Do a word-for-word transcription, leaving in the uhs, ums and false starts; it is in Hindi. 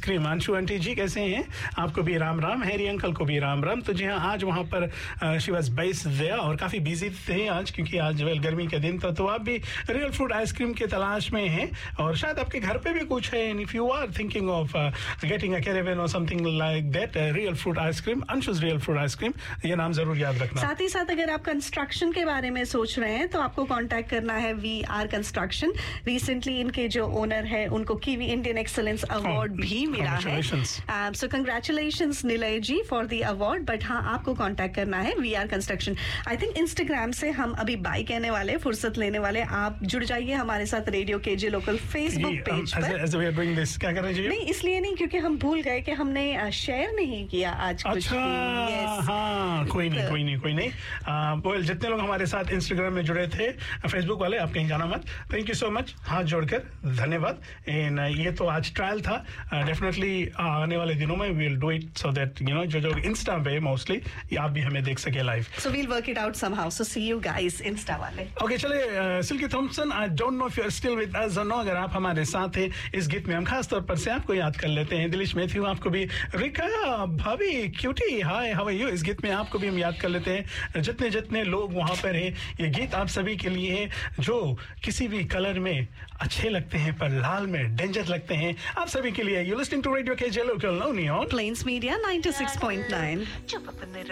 आइसक्रीम। अंशु आंटी जी कैसे हैं? आपको भी राम राम, हैरी अंकल को भी राम राम। तो जी हाँ, आज वहाँ पर शी वाज बेस्ड देयर और काफ़ी बिजी थे आज, क्योंकि आज वेल गर्मी का दिन था। तो आप भी रियल फ्रूट आइसक्रीम की तलाश में हैं और शायद आपके घर पे भी कुछ है। If you are thinking of getting a caravan और something like that, real fruit ice cream, अंशुज real fruit ice cream, ये नाम जरूर याद रखना। साथ ही साथ अगर आप कंस्ट्रक्शन के बारे में सोच रहे हैं तो आपको कांटेक्ट करना है वी आर कंस्ट्रक्शन। रिसेंटली इनके जो ओनर है उनको कीवी इंडियन एक्सेलेंस अवार्ड भी मिला है। सो congratulations Nilay ji for the award. But हाँ, आपको कांटेक्ट करना है we are construction. I think Instagram से हम अभी बाय कहने वाले, फुर्सत लेने वाले। आप जुड़ जाइए हमारे साथ radio KJ local Facebook page पर। as, as we are doing this, क्या कर रहे हैं? नहीं, इसलिए नहीं क्योंकि हम भूल गए कि हमने शेयर नहीं किया आज कुछ अच्छा, भी। yes. हाँ, कोई नहीं कोई नहीं कोई नहीं वेल, जितने लोग हमारे साथ इंस्टाग्राम में जुड़े थे, फेसबुक वाले, आप कहीं जाना मत। थैंक यू सो मच, हाथ जोड़कर धन्यवाद। एंड ये तो आज ट्रायल था, डेफिनेटली आने वाले दिनों में we will do it so that you know जो जो इंस्टा पे मोस्टली आप भी हमें देख सके live. So we will work it out somehow. So C you guys Insta वाले। ओके, चलिए silkie Thompson, I don't know if you are still with us और नो। अगर आप हमारे साथ हैं इस गीत में, हम खास तौर पर से आपको याद कर लेते हैं। दिलिश मैथ्यू, आपको भी रिका भाभी cutie, hi how are you, इस गीत में आपको भी हम याद कर लेते हैं। जितने जितने लोग वहां पर हैं, ये गीत आप सभी के लिए है जो किसी भी कलर में अच्छे लगते हैं पर लाल में डेंजर लगते हैं। आप सभी के लिए। You listening to radio KJ local only on planes media ninety six point nine.